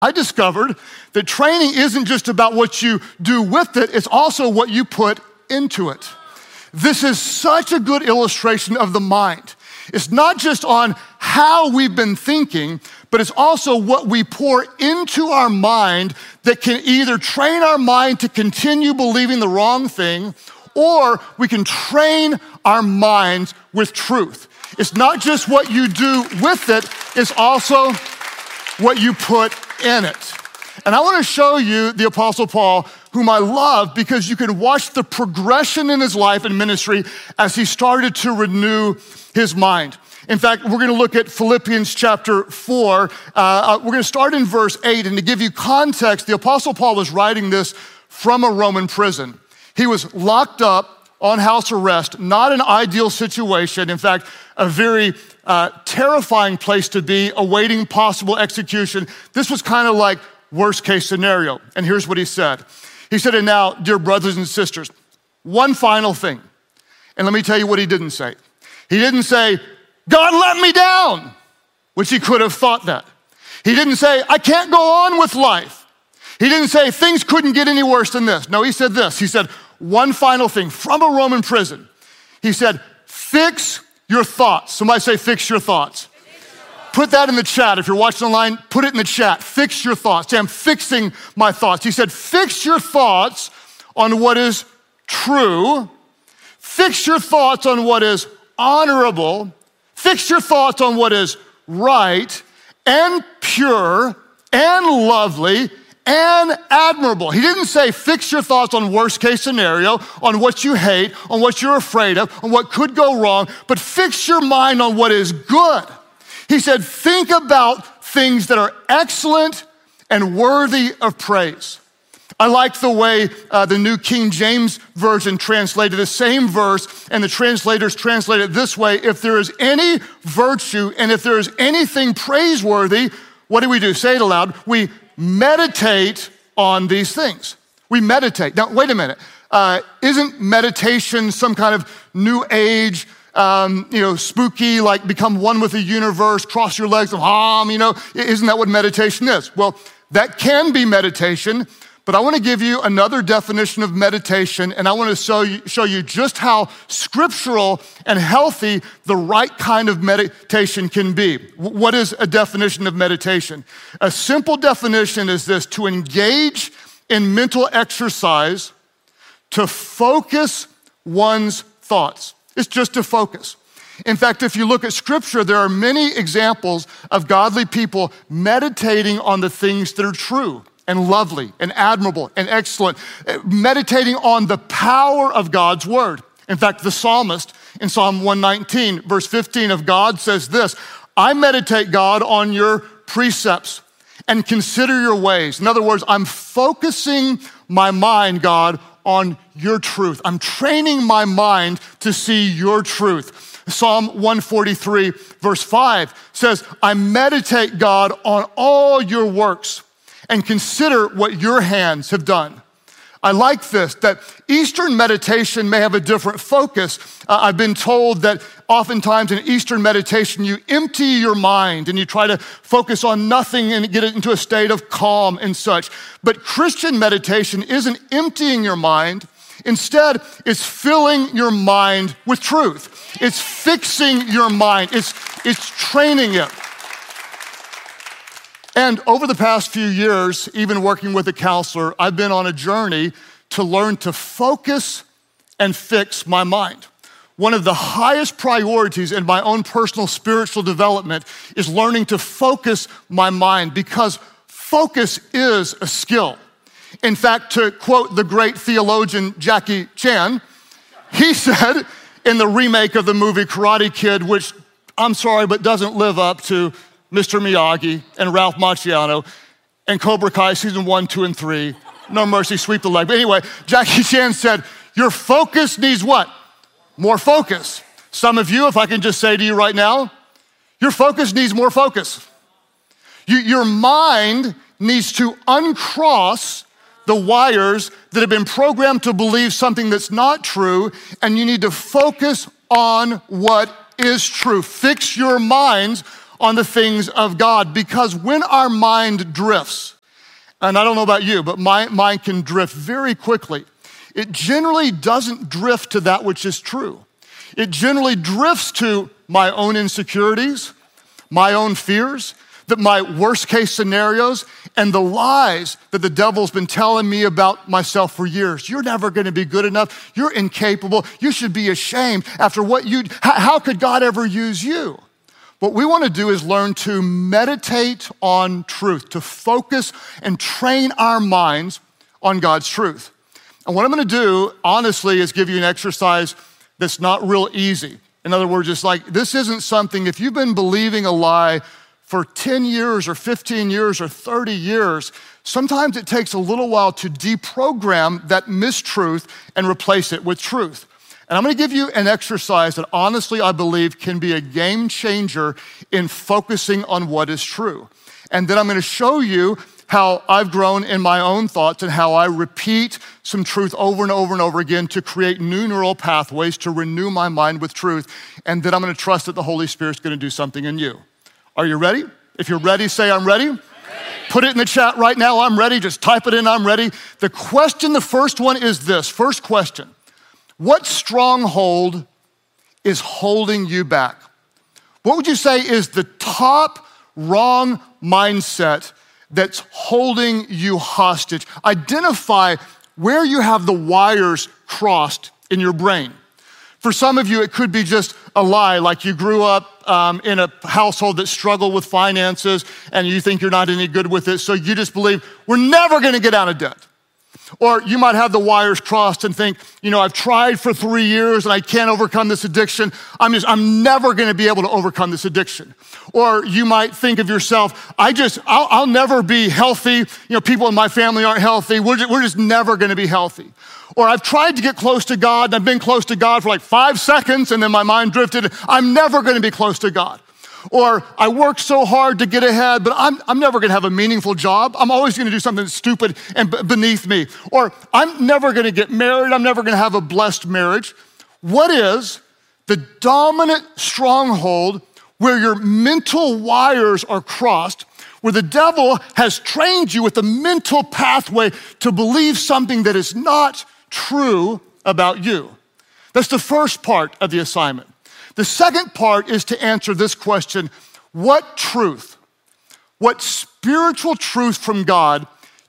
I discovered that training isn't just about what you do with it, it's also what you put into it. This is such a good illustration of the mind. It's not just on how we've been thinking, but it's also what we pour into our mind that can either train our mind to continue believing the wrong thing, or we can train our minds with truth. It's not just what you do with it, it's also what you put in it. And I want to show you the Apostle Paul, whom I love, because you can watch the progression in his life and ministry as he started to renew his mind. In fact, we're going to look at Philippians chapter 4. We're going to start in verse 8. And to give you context, the Apostle Paul was writing this from a Roman prison. He was locked up on house arrest, not an ideal situation. In fact, a very terrifying place to be, awaiting possible execution. This was kind of like worst case scenario. And here's what he said. He said, and now, dear brothers and sisters, one final thing. And let me tell you what he didn't say. He didn't say, God let me down, which he could have thought that. He didn't say, I can't go on with life. He didn't say, things couldn't get any worse than this. No, he said this. He said, one final thing from a Roman prison. He said, fix your thoughts. Somebody say, fix your thoughts. Put that in the chat. If you're watching online, put it in the chat. Fix your thoughts. Say, I'm fixing my thoughts. He said, fix your thoughts on what is true. Fix your thoughts on what is honorable. Fix your thoughts on what is right and pure and lovely and admirable. He didn't say fix your thoughts on worst case scenario, on what you hate, on what you're afraid of, on what could go wrong, but fix your mind on what is good. He said, think about things that are excellent and worthy of praise. I like the way the New King James Version translated the same verse, and the translators translate it this way: if there is any virtue and if there is anything praiseworthy, what do? Say it aloud. We meditate on these things. We meditate. Now, wait a minute. Isn't meditation some kind of new age, spooky, like become one with the universe, cross your legs and hum, isn't that what meditation is? Well, that can be meditation, but I want to give you another definition of meditation, and I want to show you just how scriptural and healthy the right kind of meditation can be. What is a definition of meditation? A simple definition is this: to engage in mental exercise to focus one's thoughts. It's just to focus. In fact, if you look at scripture, there are many examples of godly people meditating on the things that are true and lovely and admirable and excellent, meditating on the power of God's word. In fact, the psalmist in Psalm 119, verse 15 of God says this: I meditate, God, on your precepts and consider your ways. In other words, I'm focusing my mind, God, on your truth. I'm training my mind to see your truth. Psalm 143, verse 5 says, I meditate, God, on all your works and consider what your hands have done. I like this, that Eastern meditation may have a different focus. I've been told that oftentimes in Eastern meditation, you empty your mind and you try to focus on nothing and get it into a state of calm and such. But Christian meditation isn't emptying your mind. Instead, it's filling your mind with truth. It's fixing your mind. It's training it. And over the past few years, even working with a counselor, I've been on a journey to learn to focus and fix my mind. One of the highest priorities in my own personal spiritual development is learning to focus my mind, because focus is a skill. In fact, to quote the great theologian Jackie Chan, he said in the remake of the movie Karate Kid, which I'm sorry, but doesn't live up to Mr. Miyagi and Ralph Macchio and Cobra Kai season 1, 2, and 3. No mercy, sweep the leg. But anyway, Jackie Chan said, your focus needs what? More focus. Some of you, if I can just say to you right now, your focus needs more focus. Your mind needs to uncross the wires that have been programmed to believe something that's not true, and you need to focus on what is true. Fix your minds on the things of God. Because when our mind drifts, and I don't know about you, but my mind can drift very quickly, it generally doesn't drift to that which is true. It generally drifts to my own insecurities, my own fears, that my worst case scenarios, and the lies that the devil's been telling me about myself for years. You're never gonna be good enough. You're incapable. You should be ashamed after what how could God ever use you? What we wanna do is learn to meditate on truth, to focus and train our minds on God's truth. And what I'm gonna do, honestly, is give you an exercise that's not real easy. In other words, it's like, this isn't something, if you've been believing a lie for 10 years or 15 years or 30 years, sometimes it takes a little while to deprogram that mistruth and replace it with truth. And I'm gonna give you an exercise that honestly I believe can be a game changer in focusing on what is true. And then I'm gonna show you how I've grown in my own thoughts and how I repeat some truth over and over and over again to create new neural pathways to renew my mind with truth. And then I'm gonna trust that the Holy Spirit's gonna do something in you. Are you ready? If you're ready, say, I'm ready. Put it in the chat right now, I'm ready. Just type it in, I'm ready. The question, the first one is this. First question, what stronghold is holding you back? What would you say is the top wrong mindset that's holding you hostage? Identify where you have the wires crossed in your brain. For some of you, it could be just a lie, like you grew up in a household that struggled with finances and you think you're not any good with it, so you just believe, we're never gonna get out of debt. Or you might have the wires crossed and think, I've tried for 3 years and I can't overcome this addiction. I'm never gonna be able to overcome this addiction. Or you might think of yourself, I'll never be healthy. People in my family aren't healthy. We're just never gonna be healthy. Or I've tried to get close to God and I've been close to God for like 5 seconds and then my mind drifted. I'm never gonna be close to God. Or I worked so hard to get ahead, but I'm never gonna have a meaningful job. I'm always gonna do something stupid and beneath me. Or I'm never gonna get married. I'm never gonna have a blessed marriage. What is the dominant stronghold where your mental wires are crossed, where the devil has trained you with a mental pathway to believe something that is not true about you? That's the first part of the assignment. The second part is to answer this question: what truth, what spiritual truth from God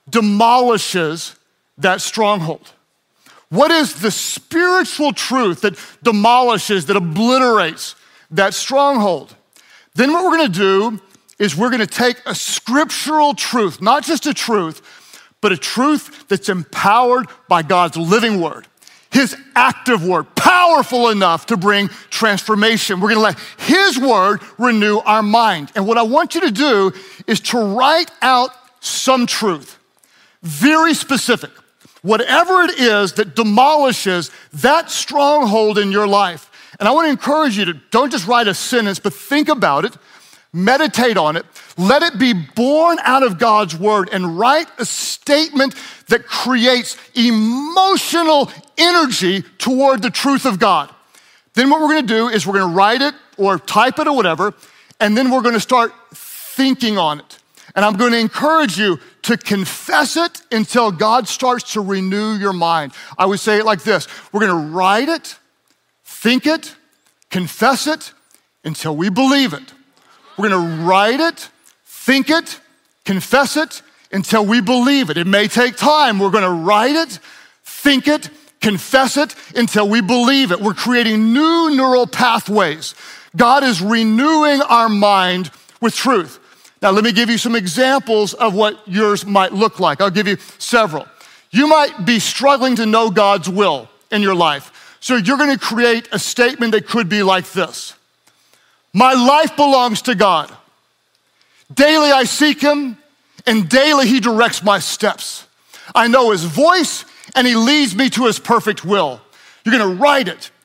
demolishes that stronghold? What is the spiritual truth that demolishes, that obliterates that stronghold? Then what we're gonna do is we're gonna take a scriptural truth, not just a truth, but a truth that's empowered by God's living word, his active word, powerful enough to bring transformation. We're gonna let his word renew our mind. And what I want you to do is to write out some truth, very specific. Whatever it is that demolishes that stronghold in your life. And I wanna encourage you to don't just write a sentence, but think about it, meditate on it, let it be born out of God's word, and write a statement that creates emotional energy toward the truth of God. Then what we're gonna do is we're gonna write it or type it or whatever, and then we're gonna start thinking on it. And I'm gonna encourage you to confess it until God starts to renew your mind. I would say it like this: we're gonna write it, think it, confess it until we believe it. We're gonna write it, think it, confess it until we believe it. It may take time. We're gonna write it, think it, confess it until we believe it. We're creating new neural pathways. God is renewing our mind with truth. Now, let me give you some examples of what yours might look like. I'll give you several. You might be struggling to know God's will in your life. So you're gonna create a statement that could be like this: my life belongs to God. Daily I seek him, and daily he directs my steps. I know his voice, and he leads me to his perfect will. You're gonna write it,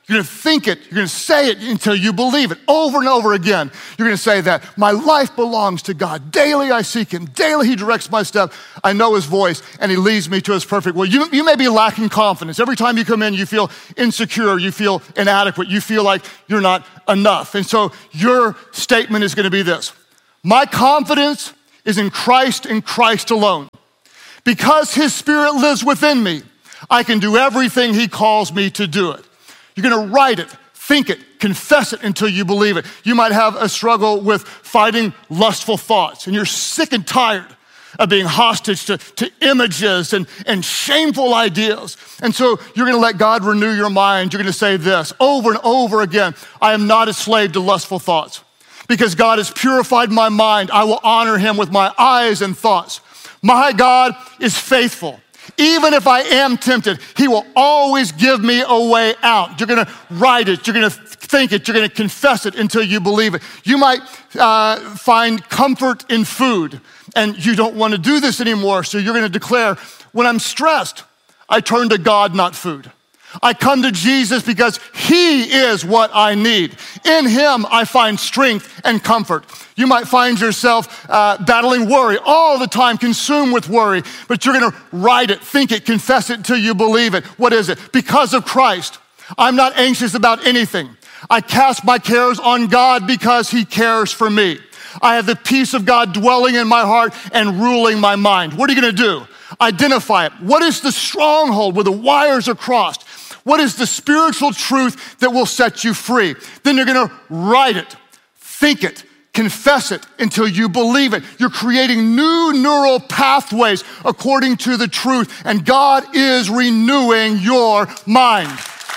You're gonna think it, you're gonna say it until you believe it over and over again. You're gonna say that my life belongs to God. Daily I seek him, daily he directs my step. I know his voice and he leads me to his perfect will. You may be lacking confidence. Every time you come in, you feel insecure, you feel inadequate, you feel like you're not enough. And so your statement is gonna be this: my confidence is in Christ and Christ alone. Because his spirit lives within me, I can do everything he calls me to do it. You're gonna write it, think it, confess it until you believe it. You might have a struggle with fighting lustful thoughts, and you're sick and tired of being hostage to images and shameful ideas. And so you're gonna let God renew your mind. You're gonna say this over and over again: I am not a slave to lustful thoughts. Because God has purified my mind, I will honor him with my eyes and thoughts. My God is faithful. Even if I am tempted, he will always give me a way out. You're gonna write it, you're gonna think it, you're gonna confess it until you believe it. You might find comfort in food, and you don't wanna do this anymore, so you're gonna declare, when I'm stressed, I turn to God, not food. I come to Jesus because he is what I need. In him, I find strength and comfort. You might find yourself battling worry all the time, consumed with worry, but you're gonna write it, think it, confess it until you believe it. What is it? Because of Christ, I'm not anxious about anything. I cast my cares on God because he cares for me. I have the peace of God dwelling in my heart and ruling my mind. What are you gonna do? Identify it. What is the stronghold where the wires are crossed? What is the spiritual truth that will set you free? Then you're gonna write it, think it, confess it until you believe it. You're creating new neural pathways according to the truth, and God is renewing your mind.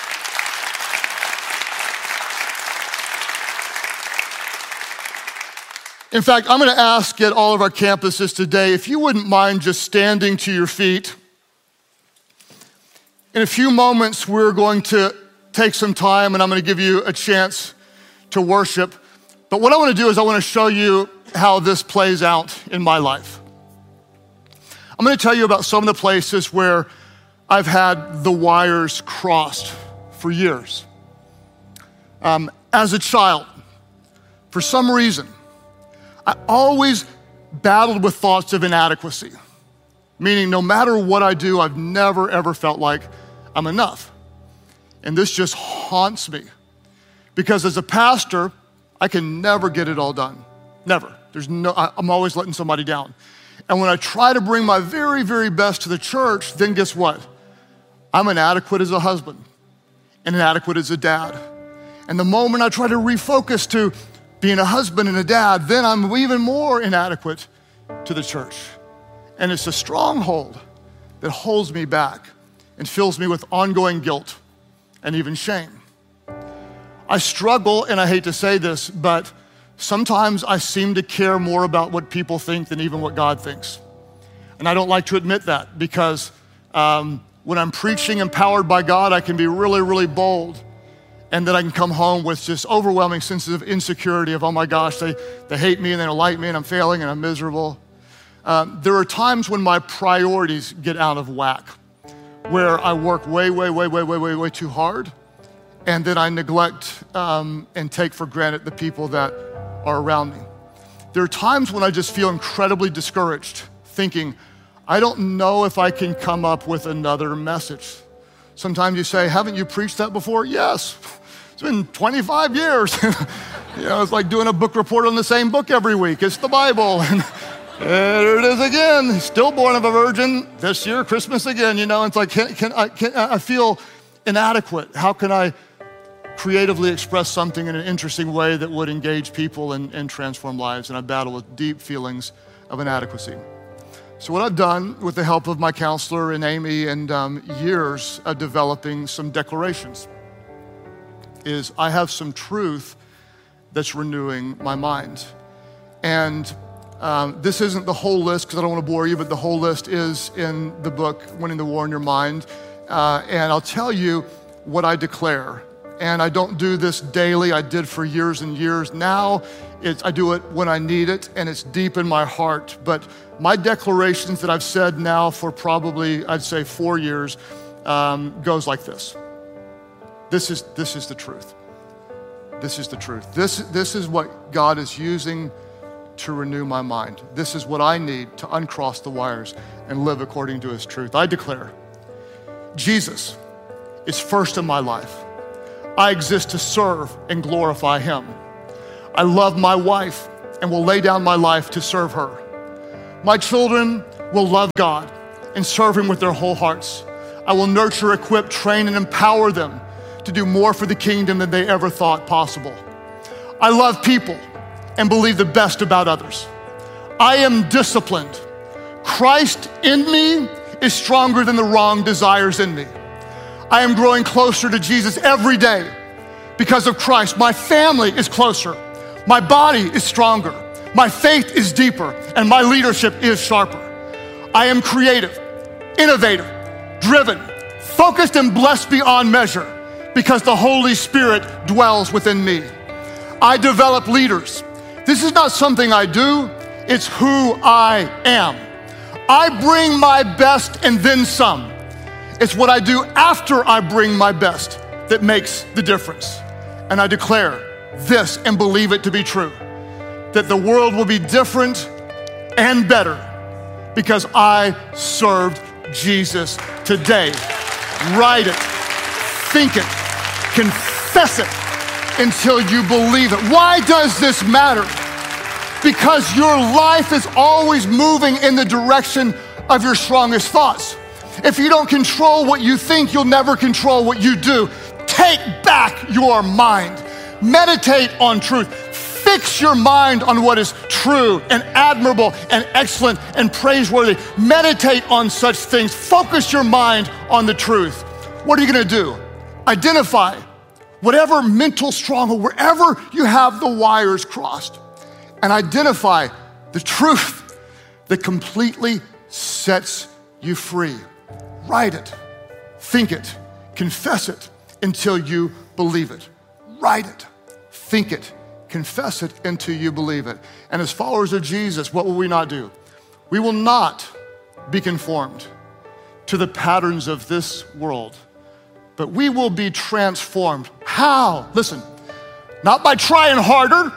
In fact, I'm gonna ask at all of our campuses today, if you wouldn't mind just standing to your feet. In a few moments, we're going to take some time and I'm gonna give you a chance to worship. But what I wanna do is I wanna show you how this plays out in my life. I'm gonna tell you about some of the places where I've had the wires crossed for years. As a child, for some reason, I always battled with thoughts of inadequacy, meaning no matter what I do, I've never ever felt like I'm enough. And this just haunts me because as a pastor, I can never get it all done. Never. I'm always letting somebody down. And when I try to bring my very, very best to the church, then guess what? I'm inadequate as a husband and inadequate as a dad. And the moment I try to refocus to being a husband and a dad, then I'm even more inadequate to the church. And it's a stronghold that holds me back and fills me with ongoing guilt and even shame. I struggle, and I hate to say this, but sometimes I seem to care more about what people think than even what God thinks. And I don't like to admit that because when I'm preaching empowered by God, I can be really, really bold. And then I can come home with just overwhelming senses of insecurity of, oh my gosh, they hate me and they don't like me and I'm failing and I'm miserable. There are times when my priorities get out of whack, where I work way too hard, and then I neglect and take for granted the people that are around me. There are times when I just feel incredibly discouraged, thinking, I don't know if I can come up with another message. Sometimes you say, haven't you preached that before? Yes. It's been 25 years. It's like doing a book report on the same book every week. It's the Bible. And there it is again. Still born of a virgin. This year, Christmas again. It's like, I feel inadequate. How can I creatively express something in an interesting way that would engage people and transform lives? And I battle with deep feelings of inadequacy. So what I've done with the help of my counselor and Amy and years of developing some declarations is I have some truth that's renewing my mind. And this isn't the whole list because I don't want to bore you, but the whole list is in the book, Winning the War in Your Mind. And I'll tell you what I declare. And I don't do this daily. I did for years and years. Now I do it when I need it, and it's deep in my heart. But my declarations that I've said now for probably, I'd say 4 years, goes like this. This is the truth. This is the truth. This is what God is using to renew my mind. This is what I need to uncross the wires and live according to his truth. I declare, Jesus is first in my life. I exist to serve and glorify him. I love my wife and will lay down my life to serve her. My children will love God and serve him with their whole hearts. I will nurture, equip, train, and empower them to do more for the kingdom than they ever thought possible. I love people and believe the best about others. I am disciplined. Christ in me is stronger than the wrong desires in me. I am growing closer to Jesus every day because of Christ. My family is closer. My body is stronger. My faith is deeper, and my leadership is sharper. I am creative, innovative, driven, focused, and blessed beyond measure because the Holy Spirit dwells within me. I develop leaders. This is not something I do, it's who I am. I bring my best and then some. It's what I do after I bring my best that makes the difference. And I declare this and believe it to be true, that the world will be different and better because I served Jesus today. Write it, think it, confess it until you believe it. Why does this matter? Because your life is always moving in the direction of your strongest thoughts. If you don't control what you think, you'll never control what you do. Take back your mind. Meditate on truth. Fix your mind on what is true and admirable and excellent and praiseworthy. Meditate on such things. Focus your mind on the truth. What are you gonna do? Identify whatever mental stronghold, wherever you have the wires crossed, and identify the truth that completely sets you free. Write it, think it, confess it until you believe it. Write it, think it, confess it until you believe it. And as followers of Jesus, what will we not do? We will not be conformed to the patterns of this world, but we will be transformed. How? Listen, not by trying harder,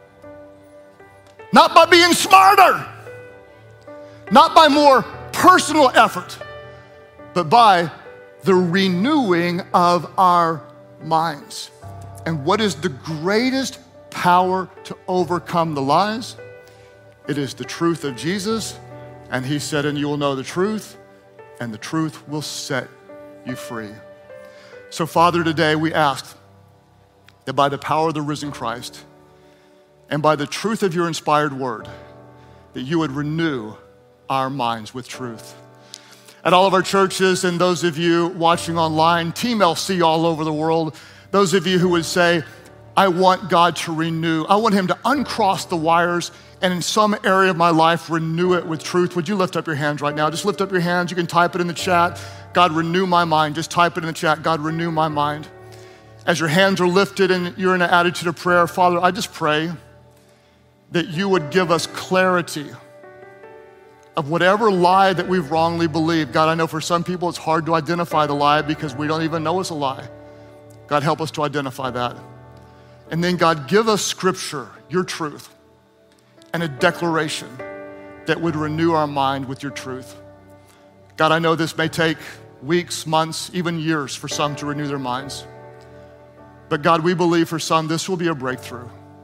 not by being smarter, not by more personal effort, but by the renewing of our minds. And what is the greatest power to overcome the lies? It is the truth of Jesus. And he said, and you will know the truth, and the truth will set you free. So Father, today we ask that by the power of the risen Christ and by the truth of your inspired word, that you would renew our minds with truth. At all of our churches and those of you watching online, Team LC all over the world, those of you who would say, I want God to renew, I want him to uncross the wires and in some area of my life, renew it with truth. Would you lift up your hands right now? Just lift up your hands. You can type it in the chat. God, renew my mind. Just type it in the chat. God, renew my mind. As your hands are lifted and you're in an attitude of prayer, Father, I just pray that you would give us clarity of whatever lie that we've wrongly believed. God, I know for some people it's hard to identify the lie because we don't even know it's a lie. God, help us to identify that. And then God, give us scripture, your truth, and a declaration that would renew our mind with your truth. God, I know this may take weeks, months, even years for some to renew their minds. But God, we believe for some this will be a breakthrough.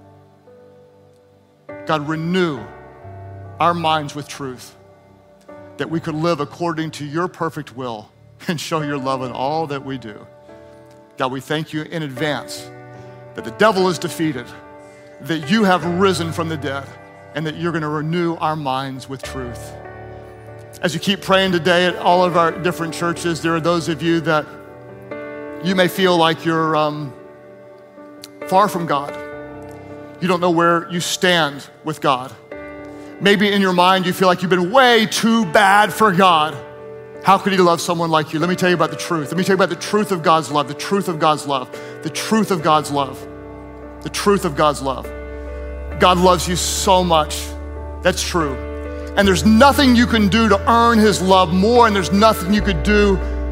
God, renew our minds with truth, that we could live according to your perfect will and show your love in all that we do. God, we thank you in advance that the devil is defeated, that you have risen from the dead, and that you're gonna renew our minds with truth. As you keep praying today at all of our different churches, there are those of you that you may feel like you're far from God. You don't know where you stand with God. Maybe in your mind you feel like you've been way too bad for God. How could he love someone like you? Let me tell you about the truth. Let me tell you about the truth of God's love, the truth of God's love, the truth of God's love, the truth of God's love. God loves you so much. That's true. And there's nothing you can do to earn his love more, and there's nothing you could do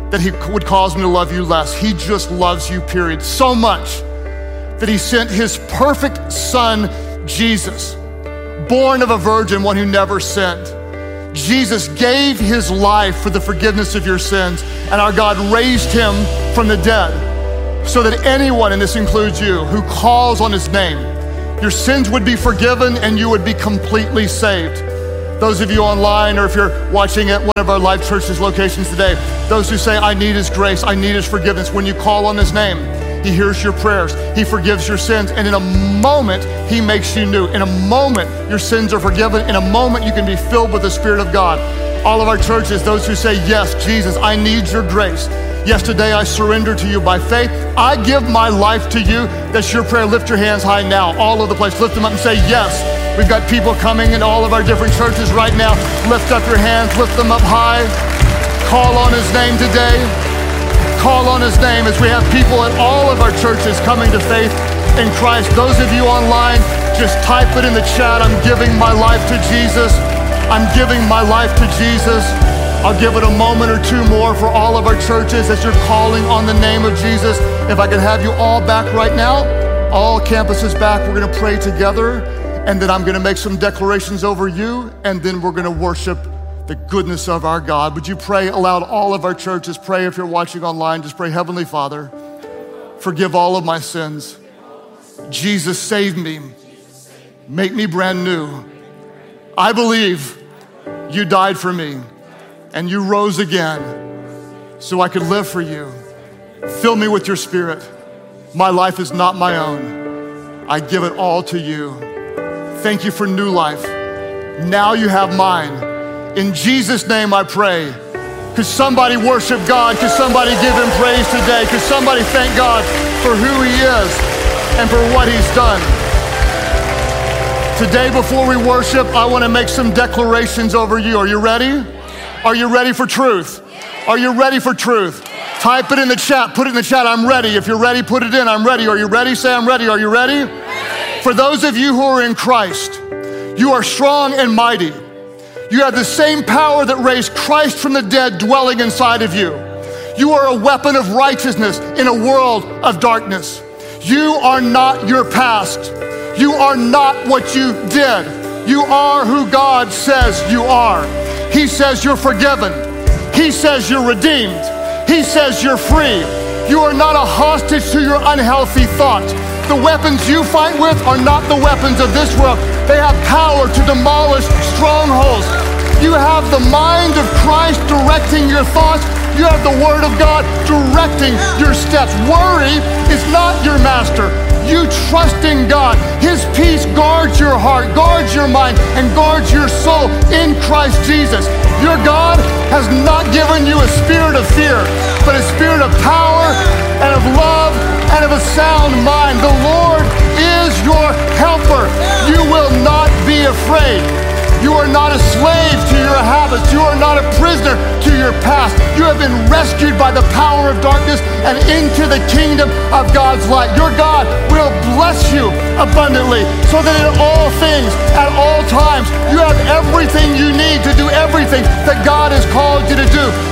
that he would cause me to love you less. He just loves you, period. So much that he sent his perfect son, Jesus, born of a virgin, one who never sinned. Jesus gave his life for the forgiveness of your sins, and our God raised him from the dead so that anyone, and this includes you, who calls on his name, your sins would be forgiven and you would be completely saved. Those of you online, or if you're watching at one of our Life Church's locations today, those who say, I need his grace, I need his forgiveness, when you call on his name, he hears your prayers, he forgives your sins, and in a moment, he makes you new. In a moment, your sins are forgiven. In a moment, you can be filled with the Spirit of God. All of our churches, those who say, yes, Jesus, I need your grace. Yes, today I surrender to you by faith. I give my life to you. That's your prayer. Lift your hands high now, all over the place. Lift them up and say, yes. We've got people coming in all of our different churches right now. Lift up your hands, lift them up high. Call on his name today. Call on his name as we have people at all of our churches coming to faith in Christ. Those of you online, just type it in the chat. I'm giving my life to Jesus. I'm giving my life to Jesus. I'll give it a moment or two more for all of our churches as you're calling on the name of Jesus. If I could have you all back right now, all campuses back. We're gonna pray together, and then I'm gonna make some declarations over you, and then we're gonna worship the goodness of our God. Would you pray aloud? All of our churches, pray. If you're watching online, just pray, Heavenly Father, forgive all of my sins. Jesus, save me. Make me brand new. I believe you died for me and you rose again so I could live for you. Fill me with your Spirit. My life is not my own. I give it all to you. Thank you for new life. Now you have mine. In Jesus' name I pray. Could somebody worship God? Could somebody give him praise today? Could somebody thank God for who he is and for what he's done? Today, before we worship, I want to make some declarations over you. Are you ready? Are you ready for truth? Are you ready for truth? Type it in the chat. Put it in the chat. I'm ready. If you're ready, put it in. I'm ready. Are you ready? Say, I'm ready. Are you ready? For those of you who are in Christ, you are strong and mighty. You have the same power that raised Christ from the dead dwelling inside of you. You are a weapon of righteousness in a world of darkness. You are not your past. You are not what you did. You are who God says you are. He says you're forgiven. He says you're redeemed. He says you're free. You are not a hostage to your unhealthy thoughts. The weapons you fight with are not the weapons of this world. They have power to demolish strongholds. You have the mind of Christ directing your thoughts. You have the Word of God directing your steps. Worry is not your master. You trust in God. His peace guards your heart, guards your mind, and guards your soul in Christ Jesus. Your God has not given you a spirit of fear, but a spirit of power and of love and of a sound mind. The Lord is your helper. You will not be afraid. You are not a slave to your habits. You are not a prisoner to your past. You have been rescued by the power of darkness and into the kingdom of God's light. Your God will bless you abundantly so that in all things, at all times, you have everything you need to do everything that God has called you to do.